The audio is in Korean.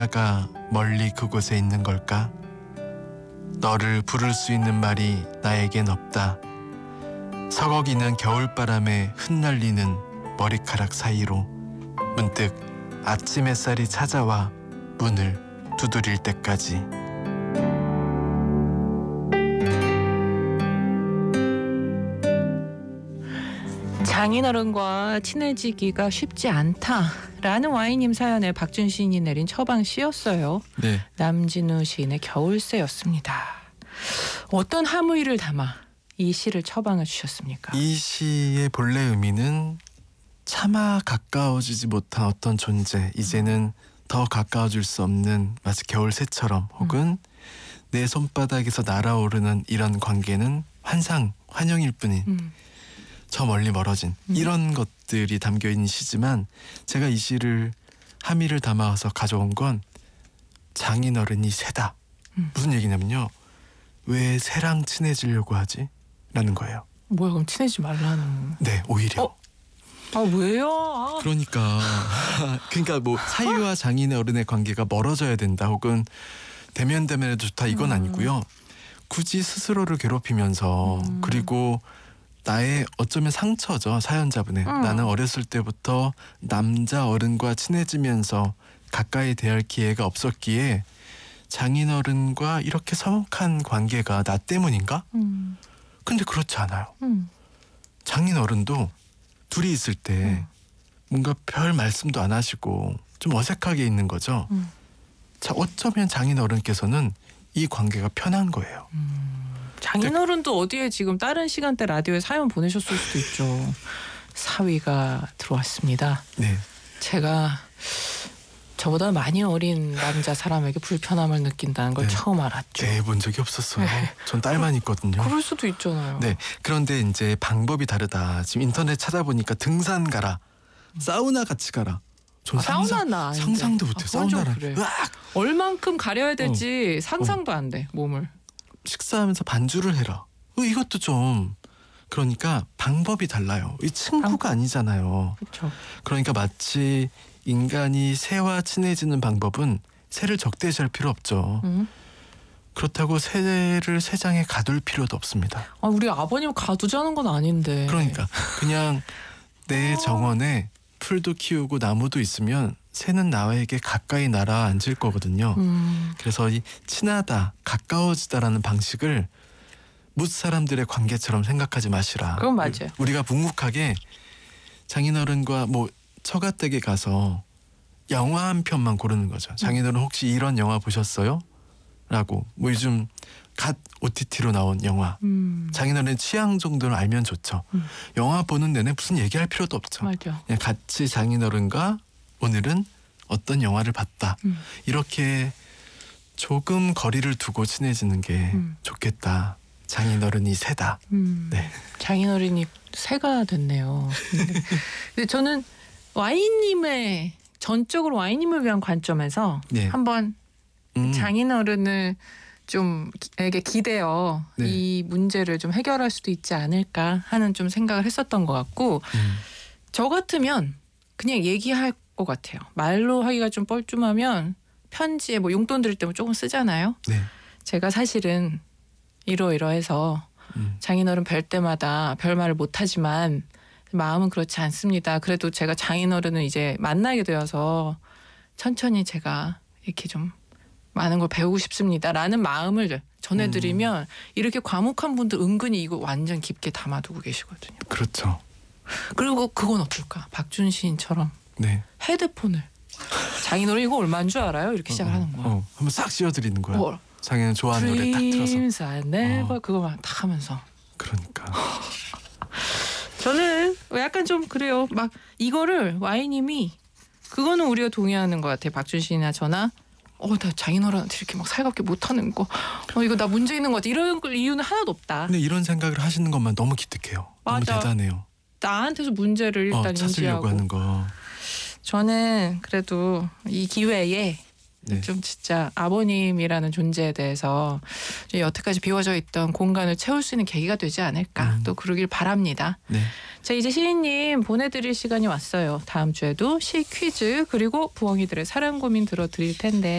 나가 멀리 그곳에 있는 걸까? 너를 부를 수 있는 말이 나에겐 없다. 서걱이는 겨울바람에 흩날리는 머리카락 사이로 문득 아침 햇살이 찾아와 문을 두드릴 때까지. 장인어른과 친해지기가 쉽지 않다라는 와이님 사연에 박준 시인이 내린 처방 시였어요. 네. 남진우 시인의 겨울새였습니다. 어떤 함의를 담아 이 시를 처방해 주셨습니까? 이 시의 본래 의미는 차마 가까워지지 못한 어떤 존재, 이제는 더 가까워질 수 없는 마치 겨울새처럼, 혹은 내 손바닥에서 날아오르는 이런 관계는 환영일 뿐인 저 멀리 멀어진 이런 것들이 담겨있는 시지만, 제가 이 시를 함의를 담아서 가져온 건 장인어른이 새다. 무슨 얘기냐면요, 왜 새랑 친해지려고 하지? 라는 거예요. 뭐야, 그럼 친해지지 말라는. 네, 오히려. 아 왜요? 그러니까 뭐 사위와 장인어른의 관계가 멀어져야 된다, 혹은 대면대면해도 좋다, 이건 아니고요. 굳이 스스로를 괴롭히면서, 그리고 나의 어쩌면 상처죠, 사연자분의. 나는 어렸을 때부터 남자 어른과 친해지면서 가까이 대할 기회가 없었기에 장인어른과 이렇게 서먹한 관계가 나 때문인가? 근데 그렇지 않아요. 장인어른도 둘이 있을 때 뭔가 별 말씀도 안 하시고 좀 어색하게 있는 거죠. 자, 어쩌면 장인어른께서는 이 관계가 편한 거예요. 장인어른도 어디에 지금 다른 시간대 라디오에 사연 보내셨을 수도 있죠. 사위가 들어왔습니다. 네. 제가 저보다 많이 어린 남자 사람에게 불편함을 느낀다는 걸 네. 처음 알았죠. 네, 본 적이 없었어요. 전 딸만 있거든요. 그럴 수도 있잖아요. 네. 그런데 이제 방법이 다르다. 지금 인터넷 찾아보니까 등산 가라, 사우나 같이 가라. 전 사우나나 상상도 못해. 사우나를. 그래. 으악! 얼만큼 가려야 될지 상상도 안 돼, 몸을. 식사하면서 반주를 해라. 이것도 좀, 그러니까 방법이 달라요. 이 친구가 아니잖아요. 그렇죠. 그러니까 마치 인간이 새와 친해지는 방법은 새를 적대시할 필요 없죠. 그렇다고 새를 새장에 가둘 필요도 없습니다. 아, 우리 아버님 가두자는 건 아닌데. 그러니까 그냥 내 정원에 풀도 키우고 나무도 있으면 새는 나에게 가까이 날아앉을 거거든요. 그래서 이 친하다, 가까워지다라는 방식을 뭇 사람들의 관계처럼 생각하지 마시라. 그건 맞아요. 우리가 묵묵하게 장인어른과 뭐 처가댁에 가서 영화 한 편만 고르는 거죠. 장인어른 혹시 이런 영화 보셨어요? 라고. 뭐 요즘 갓 OTT로 나온 영화. 장인어른의 취향 정도는 알면 좋죠. 영화 보는 내내 무슨 얘기할 필요도 없죠. 맞아. 그냥 같이 장인어른과 오늘은 어떤 영화를 봤다. 이렇게 조금 거리를 두고 친해지는 게 좋겠다. 장인어른이 새다. 네. 장인어른이 새가 됐네요. 근데 저는 와인님의 전적으로 와인님을 위한 관점에서 네. 한번 장인어른을 좀 에게 기대어 네. 이 문제를 좀 해결할 수도 있지 않을까 하는 좀 생각을 했었던 것 같고, 저 같으면 그냥 얘기할 것 같아요. 말로 하기가 좀 뻘쭘하면 편지에 뭐 용돈 드릴 때 뭐 조금 쓰잖아요. 네. 제가 사실은 이러이러해서 장인어른 뵐 때마다 별말을 못하지만 마음은 그렇지 않습니다. 그래도 제가 장인어른을 이제 만나게 되어서 천천히 제가 이렇게 좀 많은 걸 배우고 싶습니다 라는 마음을 전해드리면 이렇게 과묵한 분들 은근히 이거 완전 깊게 담아두고 계시거든요. 그렇죠. 그리고 그건 어떨까? 박준 시인처럼 네. 헤드폰을 장인어른 이거 얼마인 줄 알아요? 이렇게 시작을 하는 거야. 한번 싹 씌워드리는 거야. 뭐, 장인은 좋아하는 노래 딱 틀어서. Dreams I never 그거만 딱 하면서. 그러니까. 저는 약간 좀 그래요. 막 이거를 와이님이 그거는 우리가 동의하는 것 같아요. 박준 씨나 저나 나 장인어른한테 이렇게 막 살갑게 못하는 거 이거 나 문제 있는 것 같아. 이런 이유는 하나도 없다. 근데 이런 생각을 하시는 것만 너무 기특해요. 맞아. 너무 대단해요. 나한테서 문제를 일단 찾으려고 인지하고. 하는 거. 저는 그래도 이 기회에 네. 좀 진짜 아버님이라는 존재에 대해서 여태까지 비워져 있던 공간을 채울 수 있는 계기가 되지 않을까 또 그러길 바랍니다. 네. 자, 이제 시인님 보내드릴 시간이 왔어요. 다음 주에도 시 퀴즈 그리고 부엉이들의 사랑 고민 들어드릴 텐데